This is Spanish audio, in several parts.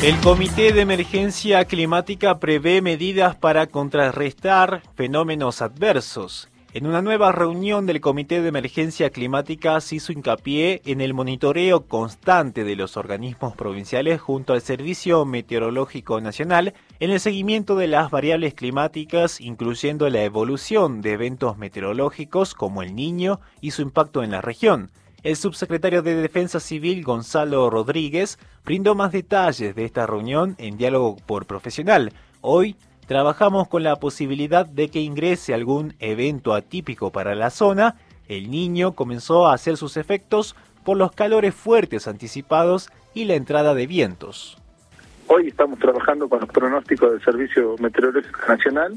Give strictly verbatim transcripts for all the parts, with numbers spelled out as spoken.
El Comité de Emergencia Climática prevé medidas para contrarrestar fenómenos adversos. En una nueva reunión del Comité de Emergencia Climática se hizo hincapié en el monitoreo constante de los organismos provinciales junto al Servicio Meteorológico Nacional en el seguimiento de las variables climáticas, incluyendo la evolución de eventos meteorológicos como el Niño y su impacto en la región. El subsecretario de Defensa Civil, Gonzalo Rodríguez, brindó más detalles de esta reunión en Diálogo por Profesional. Hoy trabajamos con la posibilidad de que ingrese algún evento atípico para la zona. El Niño comenzó a hacer sus efectos por los calores fuertes anticipados y la entrada de vientos. Hoy estamos trabajando con los pronósticos del Servicio Meteorológico Nacional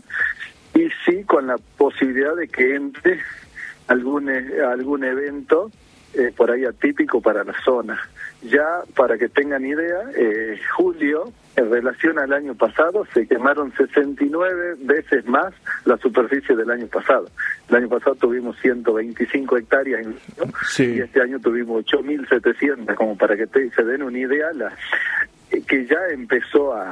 y sí con la posibilidad de que entre algún, algún evento Eh, por ahí atípico para la zona. Ya para que tengan idea, eh, julio, en relación al año pasado, se quemaron sesenta y nueve veces más la superficie del año pasado. El año pasado tuvimos ciento veinticinco hectáreas, ¿no? Sí. Y este año tuvimos ocho mil setecientos, como para que te, se den una idea, la, eh, que ya empezó a,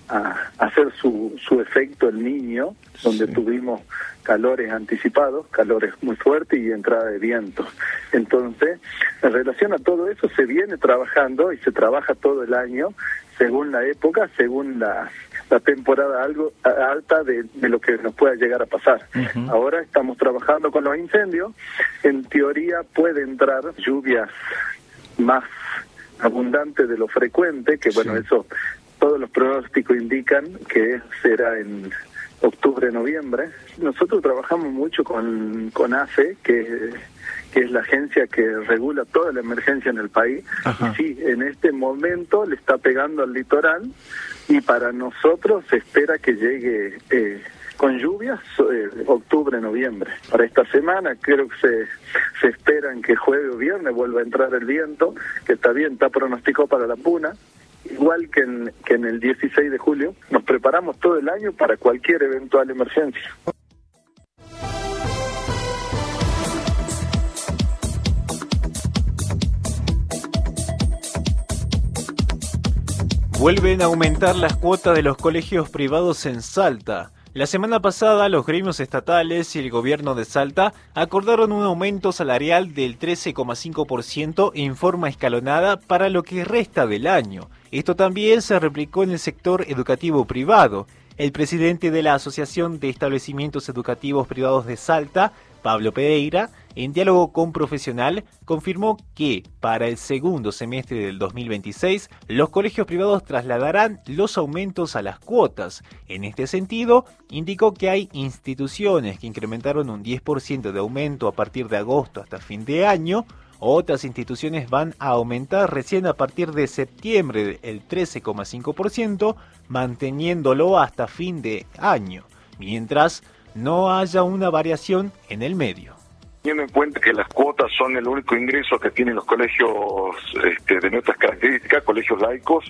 a hacer su, su efecto el Niño, donde sí. tuvimos calores anticipados, calores muy fuertes y entrada de viento. Entonces, en relación a todo eso, se viene trabajando y se trabaja todo el año, según la época, según la, la temporada algo alta de, de lo que nos pueda llegar a pasar. Uh-huh. Ahora estamos trabajando con los incendios. En teoría puede entrar lluvias más abundantes de lo frecuente, que bueno, sí. eso todos los pronósticos indican que será en octubre, noviembre. Nosotros trabajamos mucho con, con A F E, que, que es la agencia que regula toda la emergencia en el país. Ajá. Y sí, en este momento le está pegando al litoral y para nosotros se espera que llegue eh, con lluvias eh, octubre, noviembre. Para esta semana creo que se, se esperan que jueves o viernes vuelva a entrar el viento, que está bien, está pronosticado para la Puna. Igual que en, que en el dieciséis de julio, nos preparamos todo el año para cualquier eventual emergencia. Vuelven a aumentar las cuotas de los colegios privados en Salta. La semana pasada, los gremios estatales y el gobierno de Salta acordaron un aumento salarial del trece coma cinco por ciento en forma escalonada para lo que resta del año. Esto también se replicó en el sector educativo privado. El presidente de la Asociación de Establecimientos Educativos Privados de Salta, Pablo Pereira, en Diálogo con Profesional, confirmó que para el segundo semestre del dos mil veintiséis los colegios privados trasladarán los aumentos a las cuotas. En este sentido, indicó que hay instituciones que incrementaron un diez por ciento de aumento a partir de agosto hasta fin de año. Otras instituciones van a aumentar recién a partir de septiembre el trece coma cinco por ciento, manteniéndolo hasta fin de año, mientras no haya una variación en el medio. Teniendo en cuenta que las cuotas son el único ingreso que tienen los colegios este, de nuestras características, colegios laicos,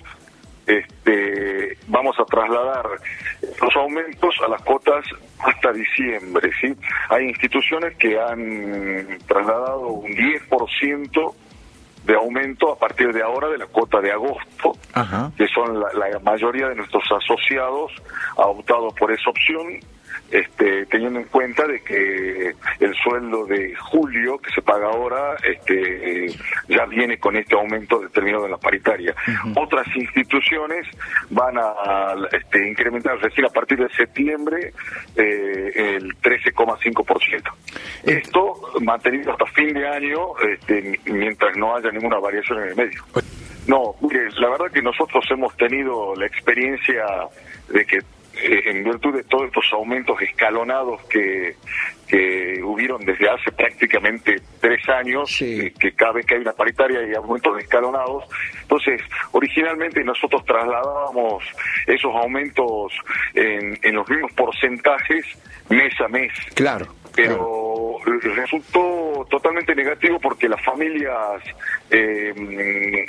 este, vamos a trasladar los aumentos a las cuotas hasta diciembre, ¿sí? Hay instituciones que han trasladado un diez por ciento de aumento a partir de ahora de la cuota de agosto. Ajá. Que son la, la mayoría de nuestros asociados ha optado por esa opción, este, teniendo en cuenta de que el sueldo de julio que se paga ahora este, ya viene con este aumento determinado en la paritaria. Uh-huh. Otras instituciones van a este, incrementar recién a partir de septiembre eh, el trece coma cinco por ciento. Uh-huh. Esto mantenido hasta fin de año este, mientras no haya ninguna variación en el medio. No, mire, la verdad que nosotros hemos tenido la experiencia de que eh, en virtud de todos estos aumentos escalonados que, que hubieron desde hace prácticamente tres años, sí. eh, que cada vez que hay una paritaria hay aumentos escalonados, entonces originalmente nosotros trasladábamos esos aumentos en, en los mismos porcentajes mes a mes. Claro. Pero resultó totalmente negativo porque las familias eh,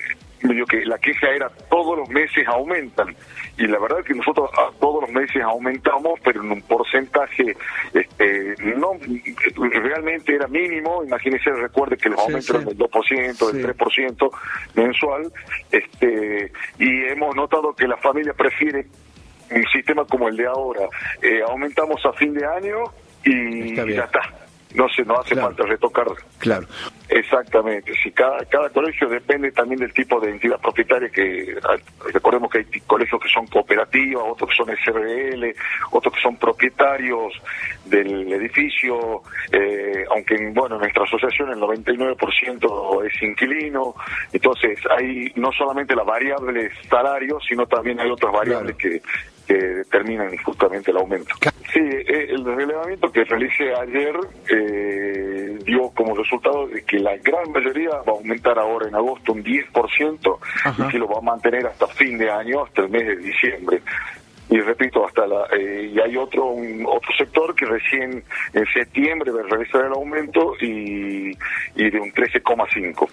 medio que la queja era todos los meses aumentan, y la verdad es que nosotros a todos los meses aumentamos, pero en un porcentaje este, no realmente era mínimo. Imagínense, recuerde que los sí, aumentos sí. eran del dos por ciento, del sí. tres por ciento mensual, este y hemos notado que la familia prefiere un sistema como el de ahora. Eh, aumentamos a fin de año y ya está. No se no hace claro. falta retocar. Claro. Exactamente. Si cada cada colegio depende también del tipo de entidad propietaria, que recordemos que hay colegios que son cooperativas, otros que son S R L, otros que son propietarios del edificio, eh, aunque bueno, en nuestra asociación el noventa y nueve por ciento es inquilino. Entonces hay no solamente la variable salario, sino también hay otras variables claro. que que determinan justamente el aumento. Sí, eh, el relevamiento que realicé ayer eh, dio como resultado de que la gran mayoría va a aumentar ahora en agosto un diez por ciento Ajá. y que lo va a mantener hasta fin de año, hasta el mes de diciembre. Y repito, hasta la eh, y hay otro un, otro sector que recién en septiembre va a realizar el aumento y, y de un trece coma cinco.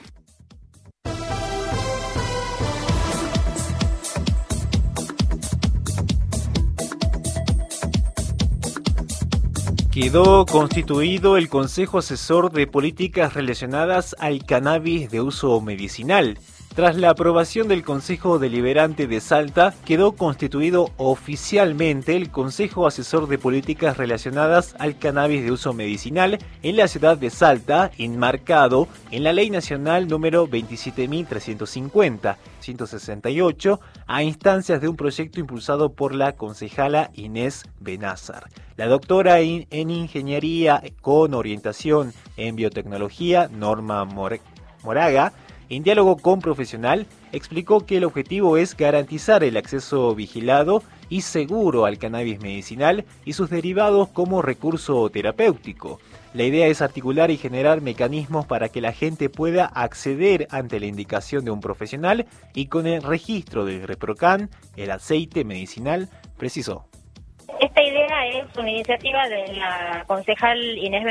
Quedó constituido el Consejo Asesor de Políticas Relacionadas al Cannabis de Uso Medicinal. Tras la aprobación del Consejo Deliberante de Salta, quedó constituido oficialmente el Consejo Asesor de Políticas Relacionadas al Cannabis de Uso Medicinal en la ciudad de Salta, enmarcado en la Ley Nacional número veintisiete mil trescientos cincuenta, ciento sesenta y ocho, a instancias de un proyecto impulsado por la concejala Inés Benázar. La doctora en Ingeniería con orientación en Biotecnología, Norma Moraga, en diálogo con Profesional, explicó que el objetivo es garantizar el acceso vigilado y seguro al cannabis medicinal y sus derivados como recurso terapéutico. La idea es articular y generar mecanismos para que la gente pueda acceder ante la indicación de un profesional y con el registro del ReproCan, el aceite medicinal, precisó. Esta idea es una iniciativa de la concejal Inés